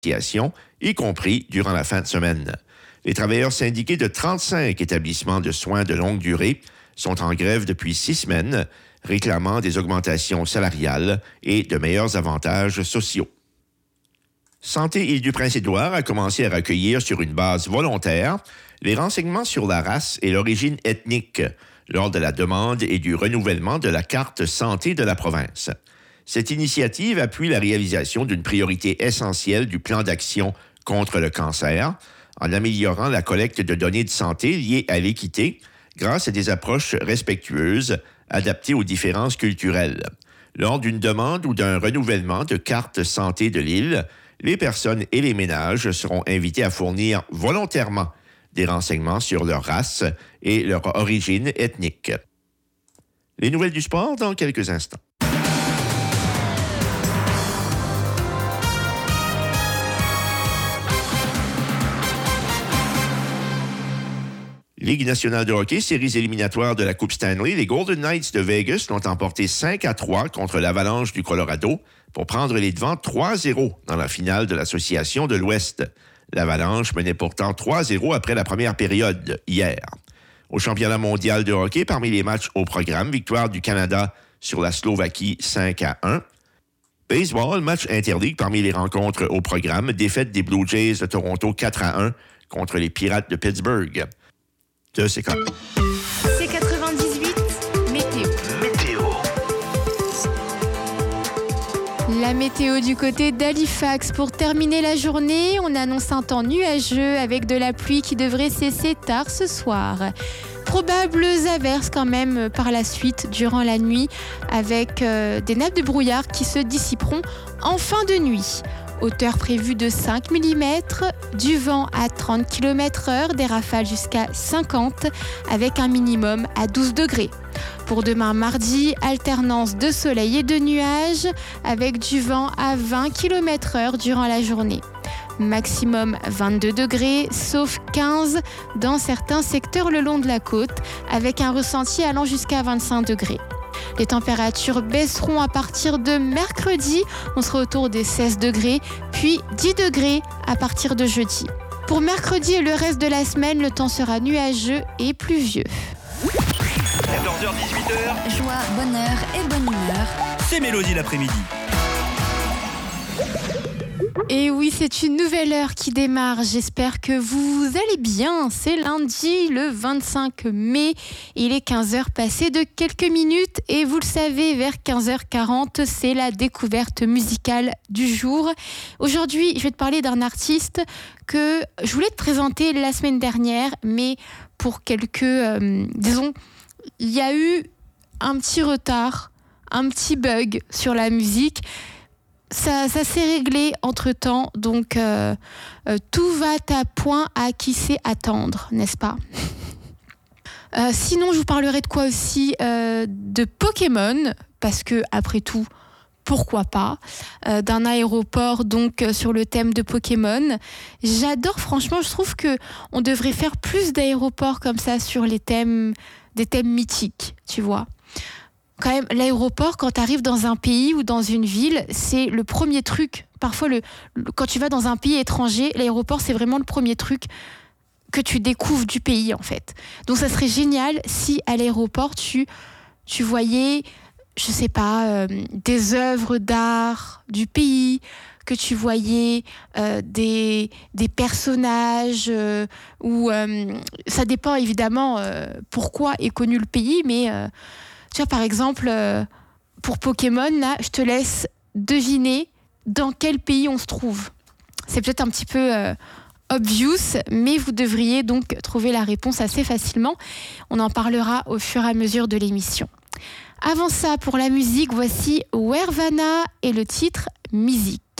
l'association, y compris durant la fin de semaine. Les travailleurs syndiqués de 35 établissements de soins de longue durée sont en grève depuis 6 semaines, réclamant des augmentations salariales et de meilleurs avantages sociaux. Santé Île-du-Prince-Édouard a commencé à recueillir sur une base volontaire les renseignements sur la race et l'origine ethnique lors de la demande et du renouvellement de la carte santé de la province. Cette initiative appuie la réalisation d'une priorité essentielle du plan d'action contre le cancer en améliorant la collecte de données de santé liées à l'équité grâce à des approches respectueuses adaptées aux différences culturelles. Lors d'une demande ou d'un renouvellement de carte santé de l'île, les personnes et les ménages seront invités à fournir volontairement des renseignements sur leur race et leur origine ethnique. Les nouvelles du sport dans quelques instants. Ligue nationale de hockey, séries éliminatoires de la Coupe Stanley, les Golden Knights de Vegas l'ont emporté 5-3 contre l'Avalanche du Colorado pour prendre les devants 3-0 dans la finale de l'Association de l'Ouest. L'Avalanche menait pourtant 3-0 après la première période hier. Au championnat mondial de hockey, parmi les matchs au programme, victoire du Canada sur la Slovaquie 5-1. Baseball, match interligue parmi les rencontres au programme, défaite des Blue Jays de Toronto 4-1 contre les Pirates de Pittsburgh. C'est 98 météo. La météo du côté d'Halifax. Pour terminer la journée, on annonce un temps nuageux avec de la pluie qui devrait cesser tard ce soir. Probables averses quand même par la suite durant la nuit avec des nappes de brouillard qui se dissiperont en fin de nuit. Hauteur prévue de 5 mm, du vent à 30 km/h, des rafales jusqu'à 50 avec un minimum à 12 degrés. Pour demain mardi, alternance de soleil et de nuages avec du vent à 20 km/h durant la journée. Maximum 22 degrés, sauf 15 dans certains secteurs le long de la côte avec un ressenti allant jusqu'à 25 degrés. Les températures baisseront à partir de mercredi. On sera autour des 16 degrés, puis 10 degrés à partir de jeudi. Pour mercredi et le reste de la semaine, le temps sera nuageux et pluvieux. 14h-18h. Joie, bonheur et bonne humeur. C'est Mélodie l'après-midi. Et oui, c'est une nouvelle heure qui démarre. J'espère que vous allez bien. C'est lundi, le 25 mai. Il est 15h passé de quelques minutes. Et vous le savez, vers 15h40, c'est la découverte musicale du jour. Aujourd'hui, je vais te parler d'un artiste que je voulais te présenter la semaine dernière. Mais pour quelques... disons, il y a eu un petit retard, un petit bug sur la musique. Ça s'est réglé entre-temps, donc tout va à point à qui sait attendre, n'est-ce pas ? Sinon, je vous parlerai de quoi aussi ? De Pokémon, parce que après tout, pourquoi pas ? D'un aéroport, donc sur le thème de Pokémon. J'adore, franchement, je trouve qu'on devrait faire plus d'aéroports comme ça sur des thèmes mythiques, tu vois. Quand même, l'aéroport, quand tu arrives dans un pays ou dans une ville, c'est le premier truc. Parfois, quand tu vas dans un pays étranger, l'aéroport, c'est vraiment le premier truc que tu découvres du pays, en fait. Donc, ça serait génial si, à l'aéroport, tu voyais, je sais pas, des œuvres d'art du pays, que tu voyais des personnages, ou ça dépend évidemment pourquoi est connu le pays, mais... Tu vois, par exemple, pour Pokémon, là, je te laisse deviner dans quel pays on se trouve. C'est peut-être un petit peu obvious, mais vous devriez donc trouver la réponse assez facilement. On en parlera au fur et à mesure de l'émission. Avant ça, pour la musique, voici Wervana et le titre « Musique ».